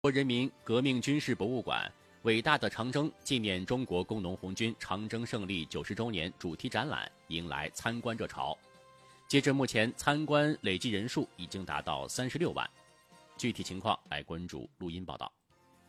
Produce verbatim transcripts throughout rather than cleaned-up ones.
国人民革命军事博物馆伟大的长征纪念中国工农红军长征胜利九十周年主题展览迎来参观热潮。截至目前，参观累计人数已经达到三十六万。具体情况来关注录音报道。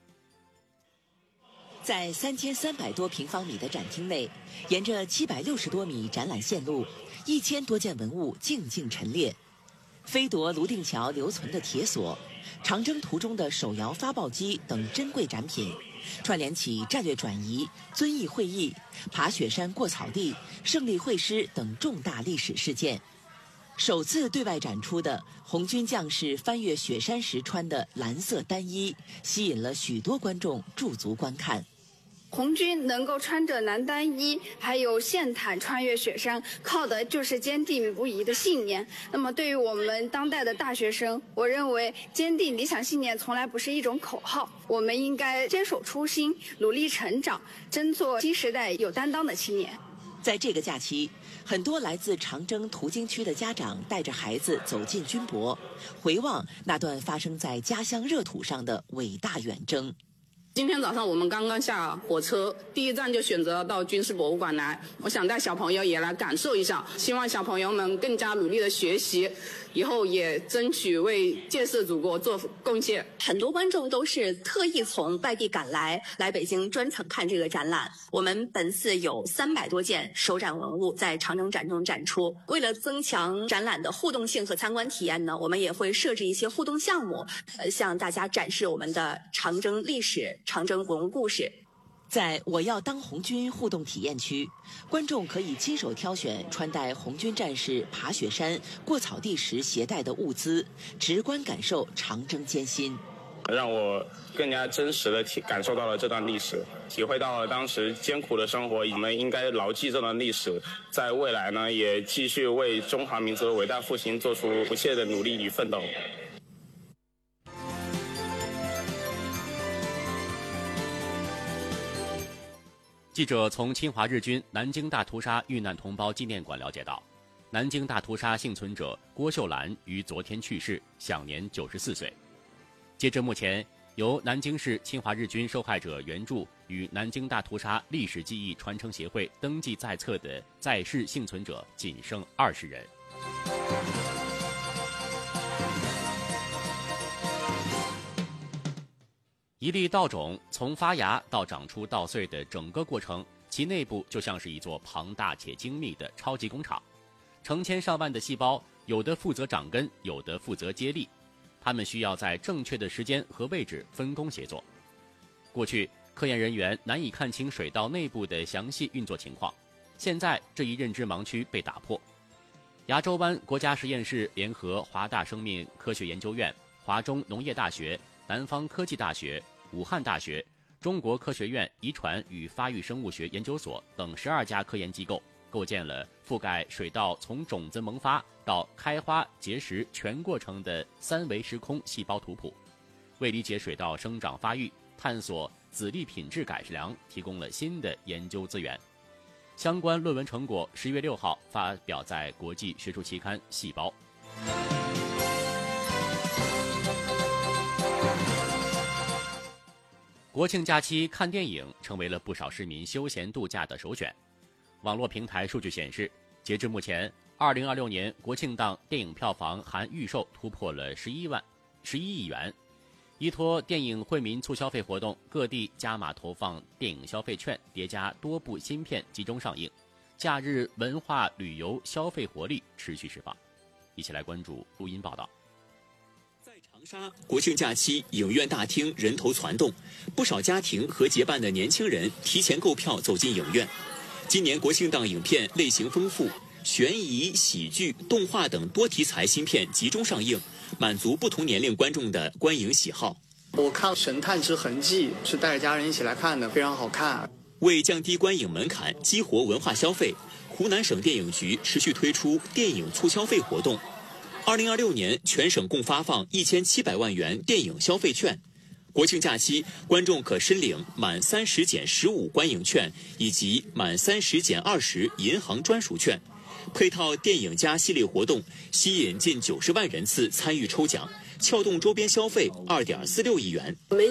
在三千三百多平方米的展厅内，沿着七百六十多米展览线路，一千多件文物静静陈列。飞夺泸定桥留存的铁索、长征途中的手摇发报机等珍贵展品，串联起战略转移、遵义会议、爬雪山过草地、胜利会师等重大历史事件。首次对外展出的红军将士翻越雪山时穿的蓝色单衣，吸引了许多观众驻足观看。 红军能够穿着蓝单衣，还有线毯穿越雪山，靠的就是坚定不移的信念。那么对于我们当代的大学生，我认为坚定理想信念从来不是一种口号，我们应该坚守初心，努力成长，真做新时代有担当的青年。 在这个假期，很多来自长征途经区的家长带着孩子走进军博，回望那段发生在家乡热土上的伟大远征。 今天早上我们刚刚下火车，第一站就选择到军事博物馆来。我想带小朋友也来感受一下，希望小朋友们更加努力的学习，以后也争取为建设祖国做贡献。 很多观众都是特意从外地赶来，来北京专程看这个展览。我们本次有三百多件首展文物在长征展中展出。为了增强展览的互动性和参观体验呢，我们也会设置一些互动项目，呃，向大家展示我们的长征历史、长征文物故事。 在我要当红军互动体验区，观众可以亲手挑选穿戴红军战士爬雪山、过草地时携带的物资，直观感受长征艰辛， 让我更加真实的体感受到了这段历史，体会到了当时艰苦的生活。我们应该牢记这段历史，在未来呢，也继续为中华民族的伟大复兴做出不懈的努力与奋斗。 记者从侵华日军南京大屠杀遇难同胞纪念馆了解到，南京大屠杀幸存者郭秀兰于昨天去世，享年九十四岁。截至目前，由南京市侵华日军受害者援助与南京大屠杀历史记忆传承协会登记在册的在世幸存者仅剩二十人。一粒稻种从发芽到长出稻穗的整个过程，其内部就像是一座庞大且精密的超级工厂，成千上万的细胞，有的负责长根，有的负责接力，它们需要在正确的时间和位置分工协作。过去，科研人员难以看清水稻内部的详细运作情况，现在这一认知盲区被打破。牙洲湾国家实验室联合华大生命科学研究院、华中农业大学、南方科技大学、武汉大学、中国科学院遗传与发育生物学研究所等十二家科研机构，构建了覆盖水稻从种子萌发到开花结实全过程的三维时空细胞图谱，为理解水稻生长发育、探索籽粒品质改良提供了新的研究资源。相关论文成果十月六号发表在国际学术期刊《细胞》。国庆假期看电影成为了不少市民休闲度假的首选。网络平台数据显示，截至目前，二零二六年国庆档电影票房含预售突破了十一万十一亿元。依托电影惠民促消费活动，各地加码投放电影消费券，叠加多部新片集中上映，假日文化旅游消费活力持续释放。一起来关注录音报道。 长沙国庆假期，影院大厅人头攒动，不少家庭和结伴的年轻人提前购票走进影院。今年国庆档影片类型丰富，悬疑、喜剧、动画等多题材新片集中上映，满足不同年龄观众的观影喜好。 我看《神探之痕迹》是带着家人一起来看的，非常好看。 为降低观影门槛，激活文化消费，湖南省电影局持续推出电影促消费活动。二零二六年，全省共发放一千七百万元电影消费券。国庆假期，观众可申领满三十减十五观影券以及满三十减二十银行专属券。配套电影加系列活动，吸引近九十万人次参与抽奖， 撬动周边消费二点四六亿元。